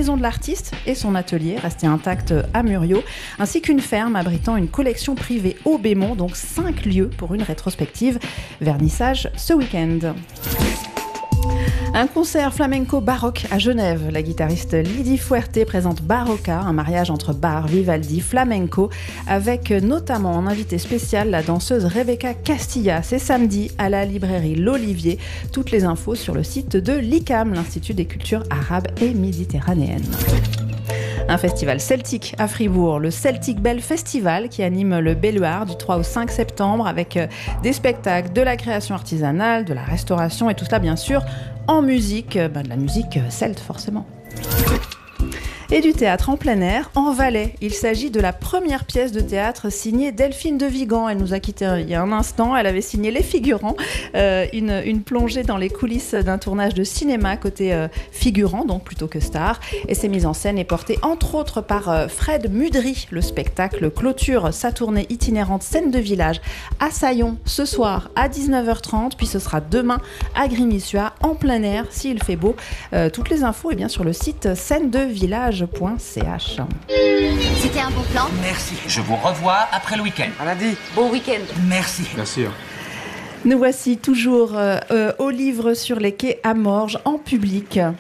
maison de l'artiste et son atelier resté intact à Muriot, ainsi qu'une ferme abritant une collection privée au Bémont, donc 5 lieux pour une rétrospective. Vernissage ce week-end. Un concert flamenco baroque à Genève. La guitariste Lydie Fuerte présente Barroca, un mariage entre bar, Vivaldi, flamenco, avec notamment en invité spécial la danseuse Rebecca Castilla. C'est samedi à la librairie L'Olivier. Toutes les infos sur le site de l'ICAM, l'Institut des cultures arabes et méditerranéennes. Un festival celtique à Fribourg, le Celtic Bell Festival qui anime le Belluard du 3 au 5 septembre avec des spectacles, de la création artisanale, de la restauration et tout cela bien sûr en musique, de la musique celte forcément. Et du théâtre en plein air, en Valais. Il s'agit de la première pièce de théâtre signée Delphine de Vigan. Elle nous a quittés il y a un instant. Elle avait signé Les Figurants, une plongée dans les coulisses d'un tournage de cinéma côté figurant, donc plutôt que star. Et ses mises en scène est portée entre autres par Fred Mudry. Le spectacle clôture sa tournée itinérante Scène de village à Saillon ce soir à 19h30. Puis ce sera demain à Grimisuat en plein air s'il fait beau. Toutes les infos bien sur le site scènedevillage.ch. C'était un bon plan. Merci. Je vous revois après le week-end. À lundi. Bon week-end. Merci. Bien sûr. Nous voici toujours au livre sur les quais à Morges en public. Et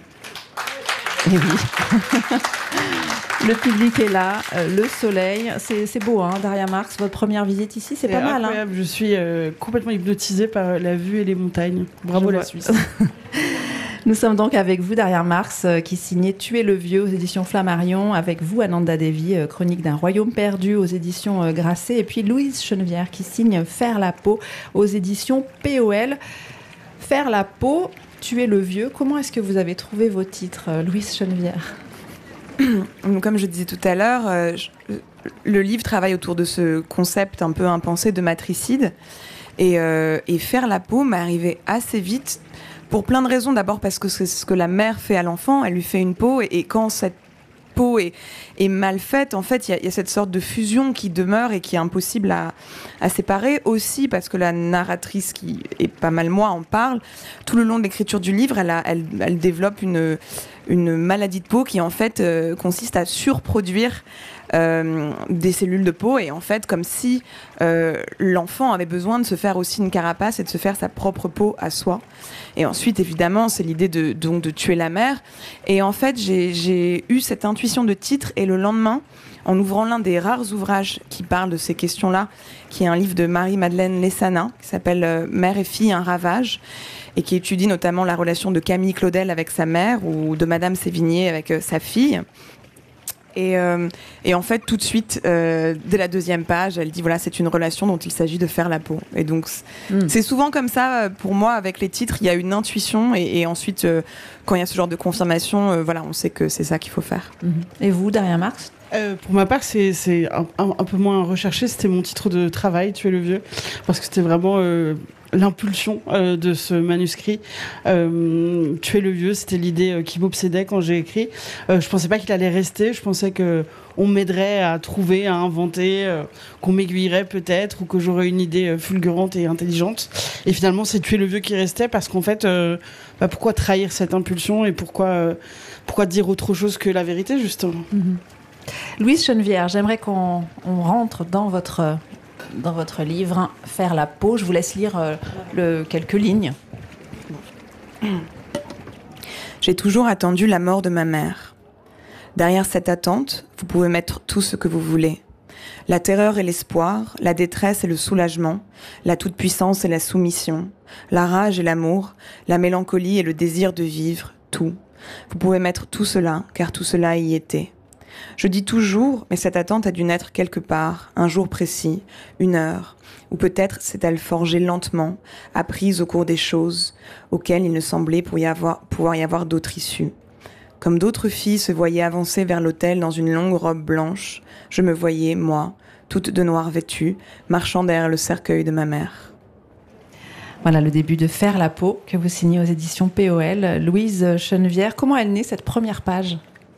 oui. Le public est là, le soleil, c'est beau, hein, Daria Marx, votre première visite ici, c'est pas mal. Incroyable, je suis complètement hypnotisée par la vue et les montagnes. Bravo la Suisse. Nous sommes donc avec vous, Daria Marx, qui signait Tuer le vieux aux éditions Flammarion, avec vous, Ananda Devi, Chronique d'un royaume perdu aux éditions Grasset, et puis Louise Chenevière, qui signe Faire la peau aux éditions POL. Faire la peau, Tuer le vieux, comment est-ce que vous avez trouvé vos titres, Louise Chenevière ? Comme je disais tout à l'heure, le livre travaille autour de ce concept un peu impensé de matricide. Et faire la peau m'est arrivé assez vite pour plein de raisons. D'abord parce que c'est ce que la mère fait à l'enfant, elle lui fait une peau. Et quand cette peau est mal faite, en fait, il y a cette sorte de fusion qui demeure et qui est impossible à séparer. Aussi parce que la narratrice, qui est pas mal moi, en parle. Tout le long de l'écriture du livre, elle développe une maladie de peau qui en fait consiste à surproduire des cellules de peau, et en fait comme si l'enfant avait besoin de se faire aussi une carapace et de se faire sa propre peau à soi. Et ensuite évidemment c'est l'idée de tuer la mère. Et en fait j'ai eu cette intuition de titre, et le lendemain, en ouvrant l'un des rares ouvrages qui parle de ces questions-là, qui est un livre de Marie-Madeleine Lessana, qui s'appelle Mère et fille, un ravage, et qui étudie notamment la relation de Camille Claudel avec sa mère, ou de Madame Sévigné avec sa fille. Et en fait, tout de suite, dès la deuxième page, elle dit voilà, c'est une relation dont il s'agit de faire la peau. Et donc, c'est souvent comme ça pour moi avec les titres. Il y a une intuition, et ensuite, quand il y a ce genre de confirmation, voilà, on sait que c'est ça qu'il faut faire. Et vous, Daria Marx ? Pour ma part, c'est un peu moins recherché. C'était mon titre de travail, Tuer le vieux, parce que c'était vraiment l'impulsion de ce manuscrit. Tuer le vieux, c'était l'idée qui m'obsédait quand j'ai écrit. Je pensais pas qu'il allait rester. Je pensais que on m'aiderait à trouver, à inventer, qu'on m'aiguillerait peut-être, ou que j'aurais une idée fulgurante et intelligente. Et finalement, c'est Tuer le vieux qui restait, parce qu'en fait, pourquoi trahir cette impulsion, et pourquoi dire autre chose que la vérité, justement. Louise Chenevière, j'aimerais qu'on rentre dans votre livre, Faire la peau. Je vous laisse lire quelques lignes. J'ai toujours attendu la mort de ma mère. Derrière cette attente, vous pouvez mettre tout ce que vous voulez. La terreur et l'espoir, la détresse et le soulagement, la toute-puissance et la soumission, la rage et l'amour, la mélancolie et le désir de vivre, tout. Vous pouvez mettre tout cela, car tout cela y était. Je dis toujours, mais cette attente a dû naître quelque part, un jour précis, une heure, ou peut-être s'est-elle forgée lentement, apprise au cours des choses, auxquelles il ne semblait pouvoir y avoir d'autre issue. Comme d'autres filles se voyaient avancer vers l'autel dans une longue robe blanche, je me voyais, moi, toute de noir vêtue, marchant derrière le cercueil de ma mère. Voilà le début de Faire la peau, que vous signez aux éditions POL. Louise Chenevière, comment est née cette première page ?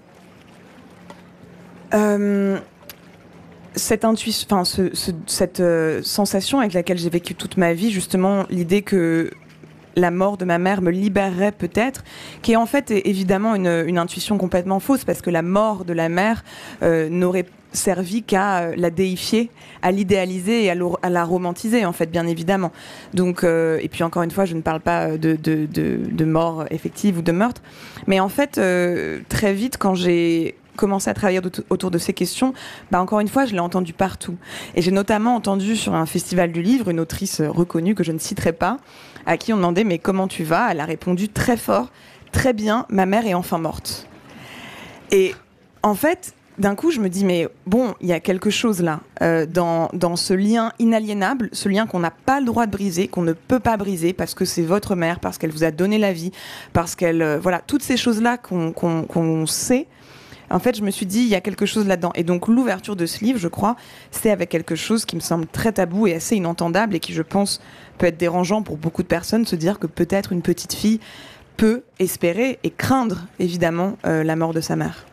Cette intuition, cette sensation avec laquelle j'ai vécu toute ma vie, justement, l'idée que la mort de ma mère me libérerait peut-être, qui est en fait évidemment une intuition complètement fausse, parce que la mort de la mère n'aurait servi qu'à la déifier, à l'idéaliser et à la romantiser, en fait, bien évidemment. Donc, et puis encore une fois, je ne parle pas de mort effective ou de meurtre, mais en fait, très vite, quand j'ai commencé à travailler autour de ces questions, encore une fois, je l'ai entendu partout. Et j'ai notamment entendu sur un festival du livre une autrice reconnue, que je ne citerai pas, à qui on demandait « Mais comment tu vas ?» Elle a répondu très fort « Très bien, ma mère est enfin morte. » Et en fait, d'un coup, je me dis, mais bon, il y a quelque chose là, dans ce lien inaliénable, ce lien qu'on n'a pas le droit de briser, qu'on ne peut pas briser, parce que c'est votre mère, parce qu'elle vous a donné la vie, parce qu'elle... voilà, toutes ces choses-là qu'on sait, en fait, je me suis dit, il y a quelque chose là-dedans. Et donc, l'ouverture de ce livre, je crois, c'est avec quelque chose qui me semble très tabou et assez inentendable, et qui, je pense, peut être dérangeant pour beaucoup de personnes, se dire que peut-être une petite fille peut espérer et craindre, évidemment, la mort de sa mère.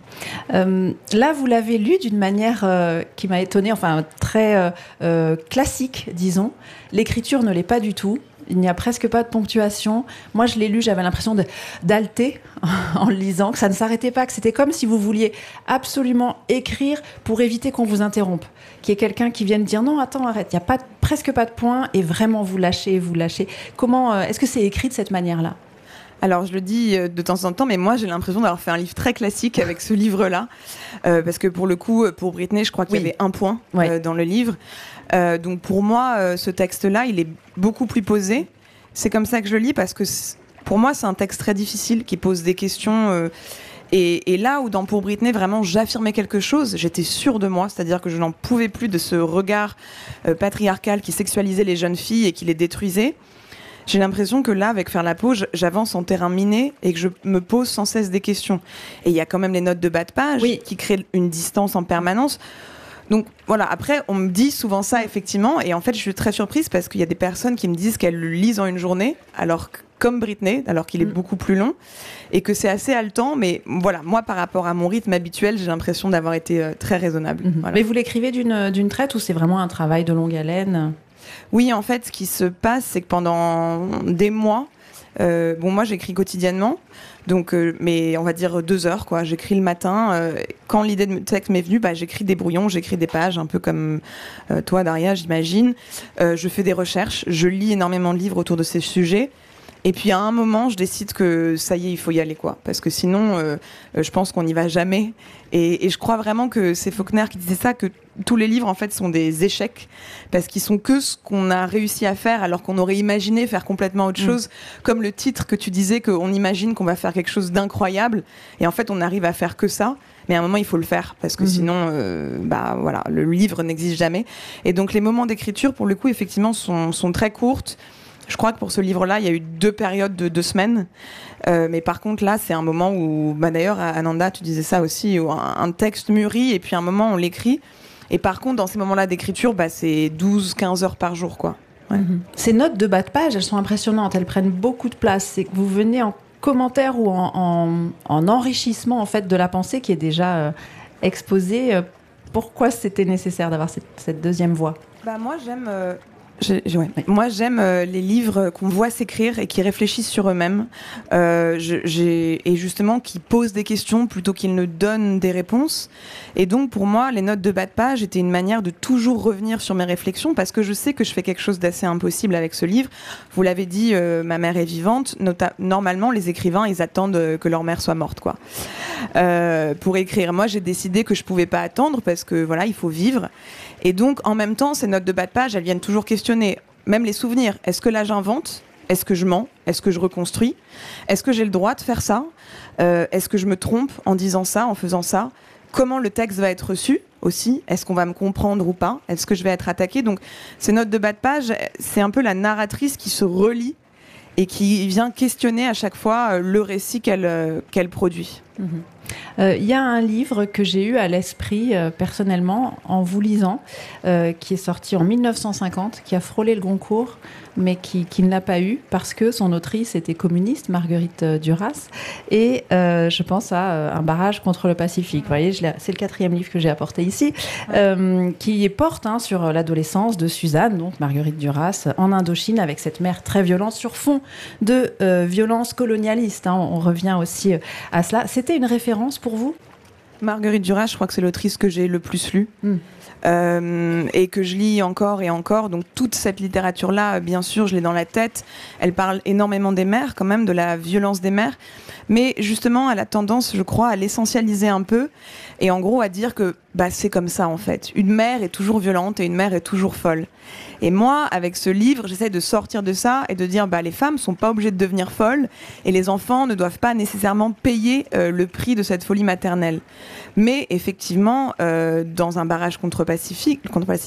Là, vous l'avez lu d'une manière qui m'a étonnée, enfin très classique, disons. L'écriture ne l'est pas du tout. Il n'y a presque pas de ponctuation. Moi, je l'ai lu, j'avais l'impression d'halter en le lisant, que ça ne s'arrêtait pas, que c'était comme si vous vouliez absolument écrire pour éviter qu'on vous interrompe. Qu'il y ait quelqu'un qui vienne dire « Non, attends, arrête, il n'y a presque pas de point » et vraiment vous lâchez. Comment est-ce que c'est écrit de cette manière-là ? Alors, je le dis de temps en temps, mais moi, j'ai l'impression d'avoir fait un livre très classique avec ce livre-là. Parce que pour le coup, pour Britney, je crois qu'il y avait un point dans le livre. Donc, pour moi, ce texte-là, il est beaucoup plus posé. C'est comme ça que je le lis, parce que pour moi, c'est un texte très difficile qui pose des questions. Et là où dans Pour Britney, vraiment, j'affirmais quelque chose, j'étais sûre de moi, c'est-à-dire que je n'en pouvais plus de ce regard patriarcal qui sexualisait les jeunes filles et qui les détruisait. J'ai l'impression que là, avec Faire la peau, j'avance en terrain miné et que je me pose sans cesse des questions. Et il y a quand même les notes de bas de page qui créent une distance en permanence. Donc voilà, après, on me dit souvent ça, effectivement, et en fait, je suis très surprise parce qu'il y a des personnes qui me disent qu'elles le lisent en une journée, alors que, comme Britney, alors qu'il est beaucoup plus long, et que c'est assez haletant, mais voilà, moi, par rapport à mon rythme habituel, j'ai l'impression d'avoir été très raisonnable. Voilà. Mais vous l'écrivez d'une traite ou c'est vraiment un travail de longue haleine ? Oui, en fait, ce qui se passe, c'est que pendant des mois, moi j'écris quotidiennement, donc, mais on va dire 2 heures, quoi. J'écris le matin. Quand l'idée de texte m'est venue, j'écris des brouillons, j'écris des pages, un peu comme toi, Daria, j'imagine. Je fais des recherches, je lis énormément de livres autour de ces sujets. Et puis à un moment, je décide que ça y est, il faut y aller, quoi. Parce que sinon, je pense qu'on n'y va jamais. Et je crois vraiment que c'est Faulkner qui disait ça, que tous les livres, en fait, sont des échecs. Parce qu'ils sont que ce qu'on a réussi à faire, alors qu'on aurait imaginé faire complètement autre chose. Comme le titre que tu disais, qu'on imagine qu'on va faire quelque chose d'incroyable. Et en fait, on n'arrive à faire que ça. Mais à un moment, il faut le faire. Parce que sinon, voilà, le livre n'existe jamais. Et donc, les moments d'écriture, pour le coup, effectivement, sont très courtes. Je crois que pour ce livre-là, il y a eu 2 périodes de 2 semaines. Mais par contre, là, c'est un moment où... d'ailleurs, Ananda, tu disais ça aussi, où un texte mûrit et puis un moment, on l'écrit. Et par contre, dans ces moments-là d'écriture, c'est 12-15 heures par jour, quoi. Ouais. Ces notes de bas de page, elles sont impressionnantes. Elles prennent beaucoup de place. C'est que vous venez en commentaire ou en enrichissement, en fait, de la pensée qui est déjà exposée. Pourquoi c'était nécessaire d'avoir cette deuxième voix ? Moi, j'aime... Moi, j'aime les livres qu'on voit s'écrire et qui réfléchissent sur eux-mêmes, et justement qui posent des questions plutôt qu'ils ne donnent des réponses. Et donc, pour moi, les notes de bas de page étaient une manière de toujours revenir sur mes réflexions, parce que je sais que je fais quelque chose d'assez impossible avec ce livre. Vous l'avez dit, ma mère est vivante. Normalement, les écrivains, ils attendent que leur mère soit morte, quoi, pour écrire. Moi, j'ai décidé que je pouvais pas attendre parce que voilà, il faut vivre. Et donc, en même temps, ces notes de bas de page, elles viennent toujours questionner, même les souvenirs. Est-ce que là, j'invente ? Est-ce que je mens ? Est-ce que je reconstruis ? Est-ce que j'ai le droit de faire ça ? Est-ce que je me trompe en disant ça, en faisant ça ? Comment le texte va être reçu aussi ? Est-ce qu'on va me comprendre ou pas ? Est-ce que je vais être attaquée ? Donc, ces notes de bas de page, c'est un peu la narratrice qui se relie et qui vient questionner à chaque fois le récit qu'elle produit. Il y a un livre que j'ai eu à l'esprit personnellement en vous lisant, qui est sorti en 1950, qui a frôlé le Goncourt, mais qui ne l'a pas eu parce que son autrice était communiste, Marguerite Duras, et je pense à Un barrage contre le Pacifique. Vous voyez, c'est le 4e livre que j'ai apporté ici, qui porte sur l'adolescence de Suzanne, donc Marguerite Duras, en Indochine, avec cette mère très violente sur fond de violence colonialiste. On revient aussi à cela. C'était une référence pour vous ? Marguerite Duras, je crois que c'est l'autrice que j'ai le plus lue. Et que je lis encore et encore. Donc toute cette littérature-là, bien sûr, je l'ai dans la tête. Elle parle énormément des mères, quand même, de la violence des mères. Mais justement, elle a tendance, je crois, à l'essentialiser un peu. Et en gros, à dire que c'est comme ça, en fait. Une mère est toujours violente et une mère est toujours folle. Et moi, avec ce livre, j'essaie de sortir de ça et de dire les femmes sont pas obligées de devenir folles et les enfants ne doivent pas nécessairement payer le prix de cette folie maternelle. Mais effectivement, dans Un barrage contre Pacifique,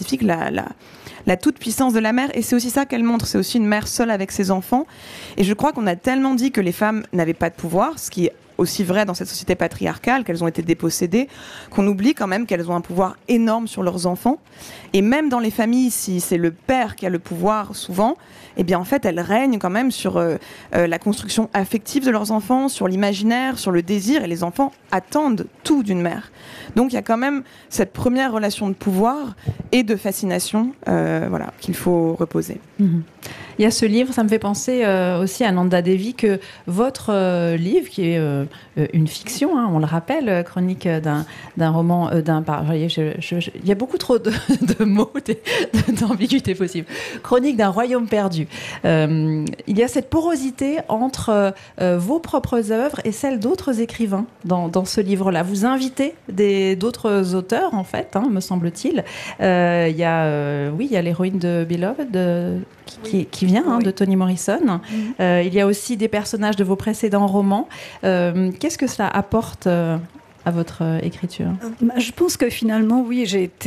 la toute-puissance de la mère, et c'est aussi ça qu'elle montre, c'est aussi une mère seule avec ses enfants. Et je crois qu'on a tellement dit que les femmes n'avaient pas de pouvoir, ce qui est aussi vrai dans cette société patriarcale, qu'elles ont été dépossédées, qu'on oublie quand même qu'elles ont un pouvoir énorme sur leurs enfants. Et même dans les familles, si c'est le père qui a le pouvoir souvent, eh bien en fait elles règnent quand même sur la construction affective de leurs enfants, sur l'imaginaire, sur le désir, et les enfants attendent tout d'une mère. Donc il y a quand même cette première relation de pouvoir et de fascination qu'il faut reposer. Il y a ce livre, ça me fait penser aussi à Nanda Devi, que votre livre, qui est une fiction, on le rappelle, chronique d'un roman, vous voyez, il y a beaucoup trop de mots, d'ambiguïté possible. Chronique d'un royaume perdu. Il y a cette porosité entre vos propres œuvres et celles d'autres écrivains dans ce livre-là. Vous invitez d'autres auteurs, en fait, me semble-t-il. Il y a l'héroïne de Beloved, qui vient de Toni Morrison. Il y a aussi des personnages de vos précédents romans. Qu'est-ce que cela apporte à votre écriture ? Je pense que finalement, oui,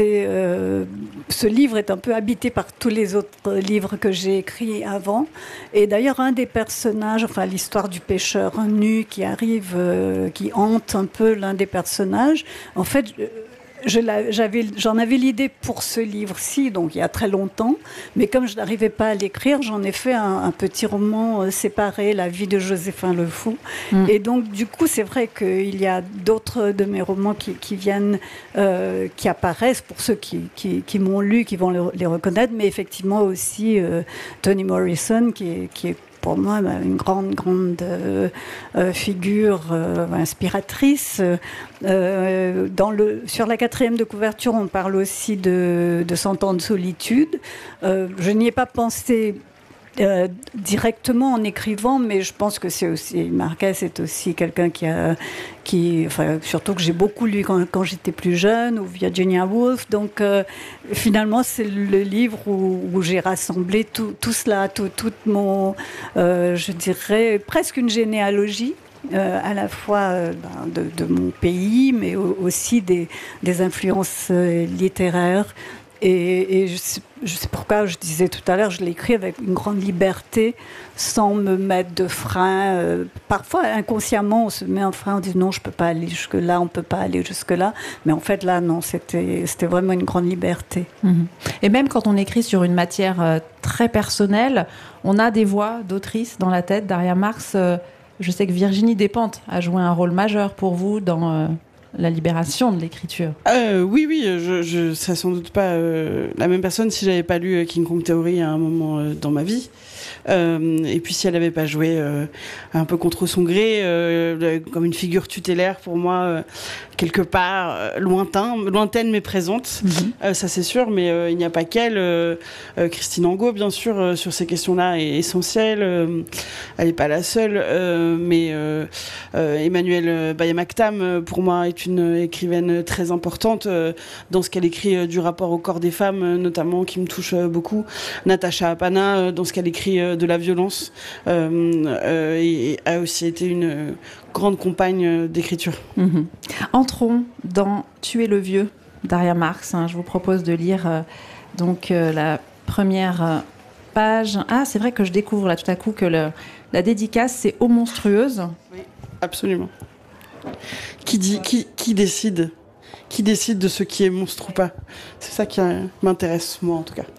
ce livre est un peu habité par tous les autres livres que j'ai écrits avant. Et d'ailleurs, un des personnages, l'histoire du pêcheur nu qui arrive, qui hante un peu l'un des personnages, en fait... J'en avais l'idée pour ce livre-ci, donc il y a très longtemps, mais comme je n'arrivais pas à l'écrire, j'en ai fait un petit roman séparé, La vie de Joséphin le Fou. Et donc du coup, c'est vrai qu'il y a d'autres de mes romans qui viennent, qui apparaissent pour ceux qui m'ont lu, qui vont les reconnaître, mais effectivement aussi Toni Morrison, qui est pour moi une grande figure inspiratrice. Sur la 4e de couverture, on parle aussi de 100 ans de solitude. Je n'y ai pas pensé directement en écrivant, mais je pense que c'est aussi Marquez est aussi quelqu'un surtout que j'ai beaucoup lu quand j'étais plus jeune, ou Virginia Woolf. Donc finalement c'est le livre où j'ai rassemblé tout cela, tout mon, je dirais presque une généalogie. À la fois de mon pays, mais aussi des influences littéraires. Et je sais pourquoi je disais tout à l'heure, je l'ai écrit avec une grande liberté, sans me mettre de frein. Parfois, inconsciemment, on se met un frein, on dit non, je ne peux pas aller jusque-là, on ne peut pas aller jusque-là. Mais en fait, là, non, c'était vraiment une grande liberté. Et même quand on écrit sur une matière très personnelle, on a des voix d'autrices dans la tête. Daria Marx, je sais que Virginie Despentes a joué un rôle majeur pour vous dans... la libération de l'écriture. Oui, je serais sans doute pas la même personne si j'avais pas lu King Kong Theory à un moment dans ma vie. Et puis si elle n'avait pas joué un peu contre son gré, comme une figure tutélaire pour moi, quelque part lointaine mais présente, ça c'est sûr, mais il n'y a pas qu'elle. Christine Angot, bien sûr, sur ces questions-là est essentielle. Elle n'est pas la seule, mais Emmanuelle Bayamaktam, pour moi, est une écrivaine très importante dans ce qu'elle écrit du rapport au corps des femmes, notamment, qui me touche beaucoup. Natacha Apana, dans ce qu'elle écrit de la violence, et a aussi été une grande compagne d'écriture. Entrons dans Tuer le vieux, Daria Marx. Je vous propose de lire la première page. Ah, c'est vrai que je découvre là tout à coup que la dédicace, c'est Aux monstrueuses. Oui, absolument. Qui décide de ce qui est monstre ou pas? C'est ça qui m'intéresse, moi en tout cas.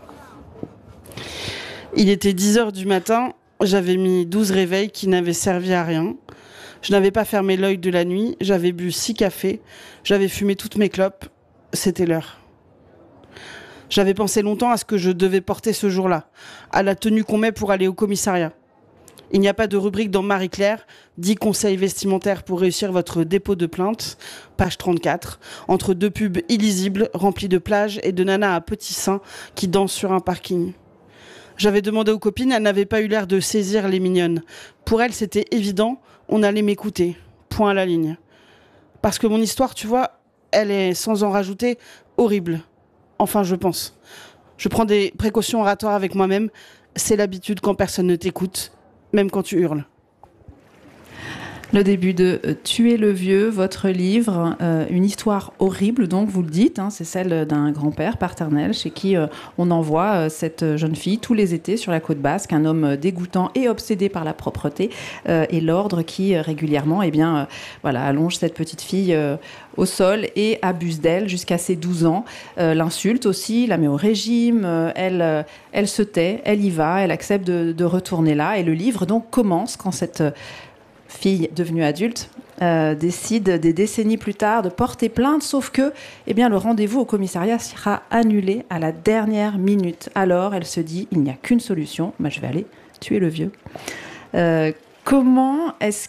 Il était 10h du matin, j'avais mis 12 réveils qui n'avaient servi à rien. Je n'avais pas fermé l'œil de la nuit, j'avais bu 6 cafés, j'avais fumé toutes mes clopes, c'était l'heure. J'avais pensé longtemps à ce que je devais porter ce jour-là, à la tenue qu'on met pour aller au commissariat. Il n'y a pas de rubrique dans Marie-Claire, 10 conseils vestimentaires pour réussir votre dépôt de plainte, page 34, entre deux pubs illisibles remplis de plages et de nanas à petits seins qui dansent sur un parking. J'avais demandé aux copines, elles n'avaient pas eu l'air de saisir les mignonnes. Pour elles, c'était évident, on allait m'écouter. Point à la ligne. Parce que mon histoire, tu vois, elle est, sans en rajouter, horrible. Enfin, je pense. Je prends des précautions oratoires avec moi-même. C'est l'habitude quand personne ne t'écoute, même quand tu hurles. Le début de Tuer le vieux, votre livre, une histoire horrible, donc vous le dites, c'est celle d'un grand-père paternel chez qui on envoie cette jeune fille tous les étés sur la côte basque, un homme dégoûtant et obsédé par la propreté et l'ordre qui régulièrement allonge cette petite fille au sol et abuse d'elle jusqu'à ses 12 ans, l'insulte aussi, la met au régime, elle se tait, elle y va, elle accepte de retourner là et le livre donc commence quand cette fille devenue adulte décide des décennies plus tard de porter plainte, sauf que le rendez-vous au commissariat sera annulé à la dernière minute. Alors elle se dit, il n'y a qu'une solution, je vais aller tuer le vieux. Comment est-ce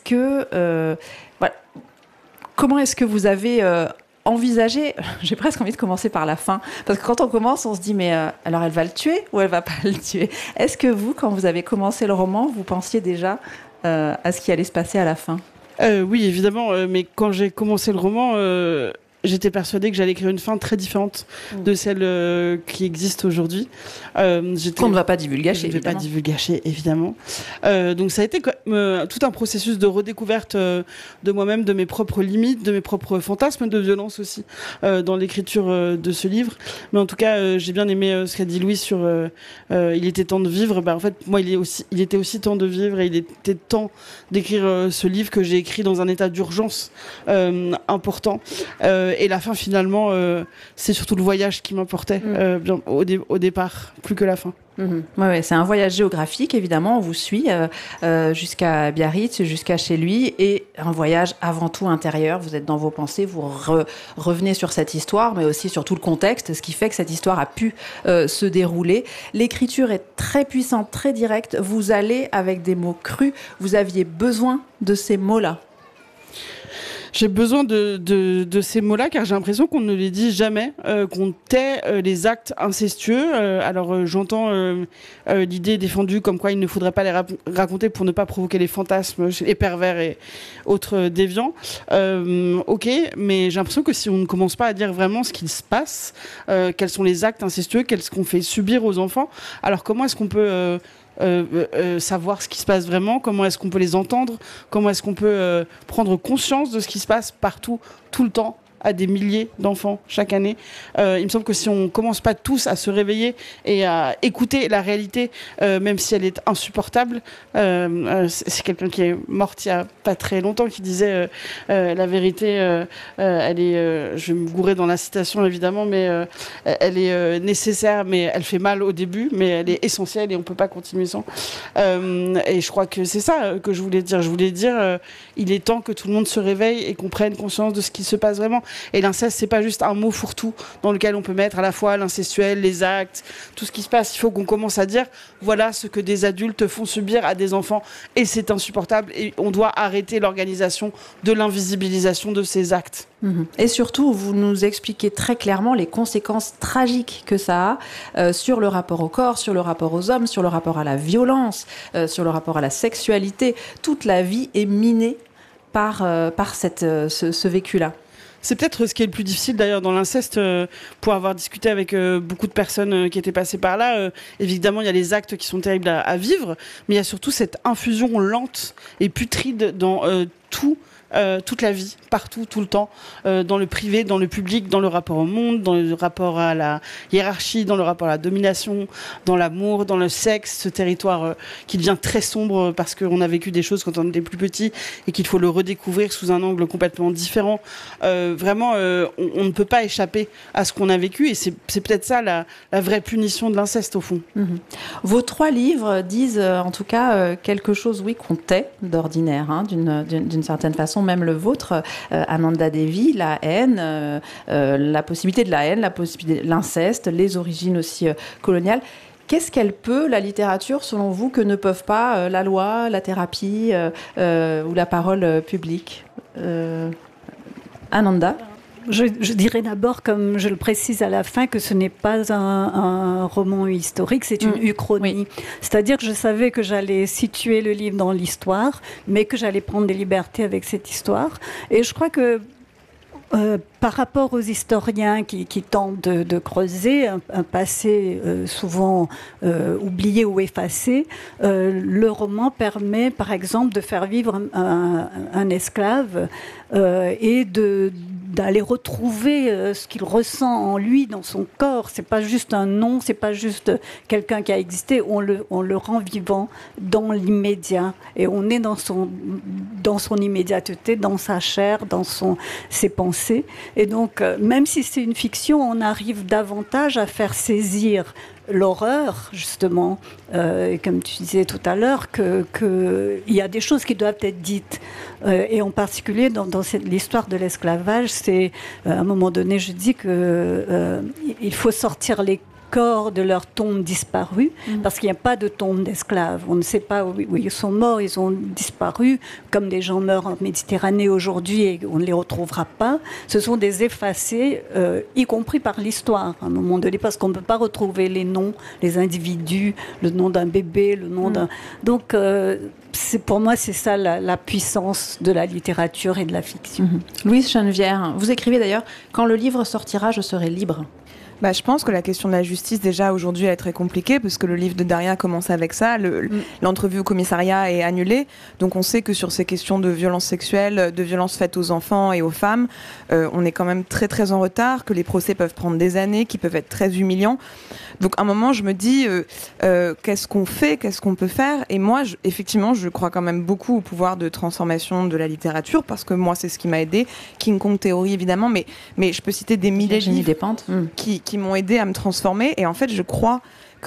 que vous avez envisagé, j'ai presque envie de commencer par la fin, parce que quand on commence, on se dit, mais alors elle va le tuer ou elle va pas le tuer? Est-ce que vous, quand vous avez commencé le roman, vous pensiez déjà à ce qui allait se passer à la fin? Oui, évidemment, mais quand j'ai commencé le roman, j'étais persuadée que j'allais écrire une fin très différente de celle qui existe aujourd'hui. Qu'on ne va pas divulgacher, évidemment. Je ne vais pas divulgacher, évidemment. Donc ça a été tout un processus de redécouverte de moi-même, de mes propres limites, de mes propres fantasmes de violence aussi, dans l'écriture de ce livre. Mais en tout cas, j'ai bien aimé ce qu'a dit Louis sur il était temps de vivre. En fait, moi, il était aussi temps de vivre et il était temps d'écrire ce livre que j'ai écrit dans un état d'urgence important. Et la fin, finalement, c'est surtout le voyage qui m'importait au départ, plus que la fin. Ouais, c'est un voyage géographique, évidemment, on vous suit jusqu'à Biarritz, jusqu'à chez lui, et un voyage avant tout intérieur. Vous êtes dans vos pensées, vous revenez sur cette histoire, mais aussi sur tout le contexte, ce qui fait que cette histoire a pu se dérouler. L'écriture est très puissante, très directe, vous allez avec des mots crus, vous aviez besoin de ces mots-là. J'ai besoin de ces mots-là car j'ai l'impression qu'on ne les dit jamais, qu'on tait les actes incestueux. Alors j'entends l'idée défendue comme quoi il ne faudrait pas les raconter pour ne pas provoquer les fantasmes chez les pervers et autres déviants. Ok, mais j'ai l'impression que si on ne commence pas à dire vraiment ce qu'il se passe, quels sont les actes incestueux, qu'est-ce qu'on fait subir aux enfants, alors comment est-ce qu'on peut savoir ce qui se passe vraiment, comment est-ce qu'on peut les entendre, comment est-ce qu'on peut prendre conscience de ce qui se passe partout, tout le temps, à des milliers d'enfants chaque année. Il me semble que si on commence pas tous à se réveiller et à écouter la réalité, même si elle est insupportable, c'est quelqu'un qui est mort il y a pas très longtemps qui disait la vérité, elle est, je vais me gourer dans la citation évidemment, mais elle est nécessaire, mais elle fait mal au début, mais elle est essentielle et on peut pas continuer sans. Et je crois que c'est ça que je voulais dire. Je voulais dire, il est temps que tout le monde se réveille et qu'on prenne conscience de ce qui se passe vraiment. Et l'inceste, c'est pas juste un mot fourre-tout dans lequel on peut mettre à la fois l'incestuel, les actes, tout ce qui se passe. Il faut qu'on commence à dire, voilà ce que des adultes font subir à des enfants et c'est insupportable et on doit arrêter l'organisation de l'invisibilisation de ces actes. Et surtout, vous nous expliquez très clairement les conséquences tragiques que ça a sur le rapport au corps, sur le rapport aux hommes, sur le rapport à la violence, sur le rapport à la sexualité. Toute la vie est minée par ce vécu-là. C'est peut-être ce qui est le plus difficile d'ailleurs dans l'inceste, pour avoir discuté avec beaucoup de personnes qui étaient passées par là. Évidemment, il y a les actes qui sont terribles à vivre, mais il y a surtout cette infusion lente et putride dans tout toute la vie, partout, tout le temps, dans le privé, dans le public, dans le rapport au monde, dans le rapport à la hiérarchie, dans le rapport à la domination, dans l'amour, dans le sexe, ce territoire qui devient très sombre parce qu'on a vécu des choses quand on était plus petit et qu'il faut le redécouvrir sous un angle complètement différent. Vraiment, on ne peut pas échapper à ce qu'on a vécu et c'est peut-être ça la vraie punition de l'inceste au fond. Vos 3 livres disent en tout cas quelque chose, oui, qu'on tait d'ordinaire, hein, d'une certaine façon, même le vôtre, Ananda Devi, la haine, la possibilité de la haine, la possibilité de l'inceste, les origines aussi coloniales. Qu'est-ce qu'elle peut, la littérature, selon vous, que ne peuvent pas la loi, la thérapie ou la parole publique Ananda? Je dirais d'abord, comme je le précise à la fin, que ce n'est pas un roman historique, c'est une uchronie. Oui. C'est-à-dire que je savais que j'allais situer le livre dans l'histoire, mais que j'allais prendre des libertés avec cette histoire. Et je crois que par rapport aux historiens qui tentent de creuser un passé souvent oublié ou effacé, le roman permet par exemple de faire vivre un esclave et d'aller retrouver ce qu'il ressent en lui, dans son corps. C'est pas juste un nom, c'est pas juste quelqu'un qui a existé, on le rend vivant dans l'immédiat et on est dans son immédiateté, dans sa chair, dans ses pensées. Et donc, même si c'est une fiction, on arrive davantage à faire saisir l'horreur, justement, comme tu disais tout à l'heure, qu'il y a des choses qui doivent être dites. Et en particulier, dans l'histoire de l'esclavage, c'est, à un moment donné, je dis qu'il faut sortir les corps de leurs tombes disparues, parce qu'il n'y a pas de tombe d'esclaves. On ne sait pas où ils sont morts, ils ont disparu, comme des gens meurent en Méditerranée aujourd'hui et on ne les retrouvera pas. Ce sont des effacés, y compris par l'histoire, à un moment donné, parce qu'on ne peut pas retrouver les noms, les individus, le nom d'un bébé, le nom d'un... Donc, pour moi, c'est ça la puissance de la littérature et de la fiction. Louise Chenevière, vous écrivez d'ailleurs « Quand le livre sortira, je serai libre ». Je pense que la question de la justice, déjà, aujourd'hui, elle est très compliquée, parce que le livre de Daria commence avec ça. L'entrevue au commissariat est annulée. Donc, on sait que sur ces questions de violences sexuelles, de violences faites aux enfants et aux femmes, on est quand même très, très en retard, que les procès peuvent prendre des années, qui peuvent être très humiliants. Donc, à un moment, je me dis, qu'est-ce qu'on fait, qu'est-ce qu'on peut faire? Et moi, effectivement, je crois quand même beaucoup au pouvoir de transformation de la littérature, parce que moi, c'est ce qui m'a aidée. King Kong Theory, évidemment, mais je peux citer des milliers de livres qui m'ont aidé à me transformer. Et en fait, je crois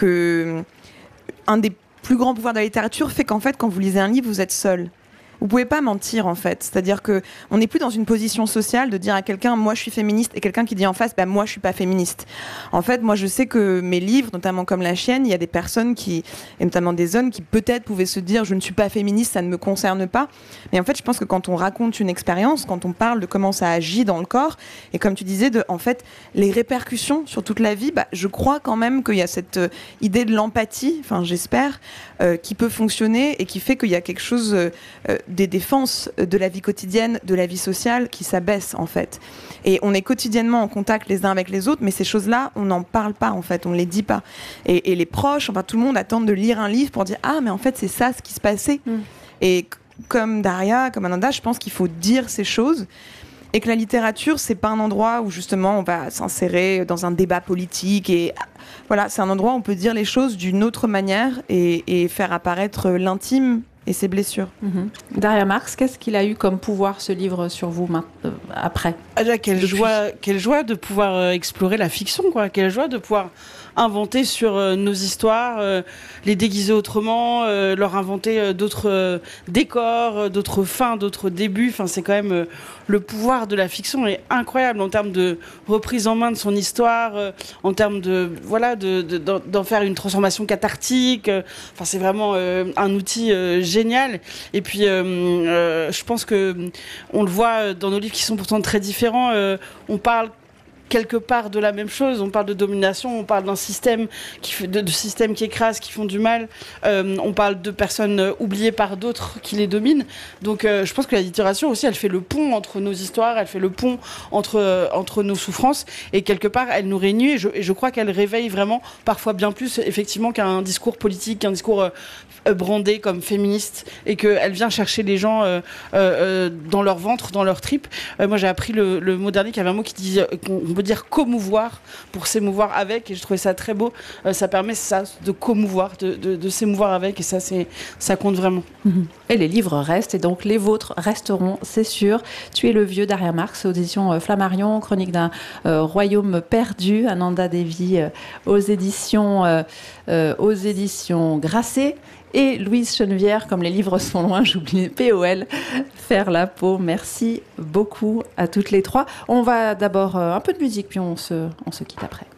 que un des plus grands pouvoirs de la littérature fait qu'en fait, quand vous lisez un livre, vous êtes seul. Vous pouvez pas mentir, en fait. C'est-à-dire que on n'est plus dans une position sociale de dire à quelqu'un, moi, je suis féministe, et quelqu'un qui dit en face, moi, je suis pas féministe. En fait, moi, je sais que mes livres, notamment comme La Chienne, il y a des personnes et notamment des hommes, qui peut-être pouvaient se dire, je ne suis pas féministe, ça ne me concerne pas. Mais en fait, je pense que quand on raconte une expérience, quand on parle de comment ça agit dans le corps, et comme tu disais, en fait, les répercussions sur toute la vie, je crois quand même qu'il y a cette idée de l'empathie, enfin, j'espère, qui peut fonctionner et qui fait qu'il y a quelque chose des défenses de la vie quotidienne, de la vie sociale qui s'abaissent en fait. Et on est quotidiennement en contact les uns avec les autres, mais ces choses-là, on n'en parle pas en fait, on ne les dit pas. Et les proches, enfin tout le monde attend de lire un livre pour dire « Ah, mais en fait c'est ça ce qui se passait ». Et comme Daria, comme Ananda, je pense qu'il faut dire ces choses. Et que la littérature, c'est pas un endroit où justement on va s'insérer dans un débat politique. Et voilà, c'est un endroit où on peut dire les choses d'une autre manière et faire apparaître l'intime et ses blessures. Daria Marx, qu'est-ce qu'il a eu comme pouvoir ce livre sur vous après? Quelle joie de pouvoir explorer la fiction, quoi. Quelle joie de pouvoir inventer sur nos histoires, les déguiser autrement, leur inventer d'autres décors, d'autres fins, d'autres débuts. Enfin, c'est quand même le pouvoir de la fiction est incroyable en termes de reprise en main de son histoire, en termes d'en faire une transformation cathartique. Enfin, c'est vraiment un outil génial. Et puis, je pense que on le voit dans nos livres qui sont pourtant très différents. On parle quelque part de la même chose. On parle de domination, on parle d'un système de systèmes qui écrasent, qui font du mal. On parle de personnes oubliées par d'autres qui les dominent. Donc je pense que la littérature aussi, elle fait le pont entre nos histoires, elle fait le pont entre nos souffrances, et quelque part elle nous réunit, et je crois qu'elle réveille vraiment parfois bien plus effectivement qu'un discours politique, qu'un discours brandé comme féministe, et qu'elle vient chercher les gens dans leur ventre, dans leur tripes. Moi j'ai appris le mot dernier, qui avait un mot qui dit qu'on peut dire comouvoir pour s'émouvoir avec, et je trouvais ça très beau. Ça permet ça de comouvoir, de s'émouvoir avec, et ça compte vraiment. Et les livres restent, et donc les vôtres resteront, c'est sûr. Tu es le vieux d'Aria Marx, aux éditions Flammarion, chronique d'un royaume perdu, Ananda Devi, aux éditions Grasset. Et Louise Chenevière, comme les livres sont loin, j'oublie POL, Faire la peau. Merci beaucoup à toutes les trois. On va d'abord un peu de musique, puis on se quitte après.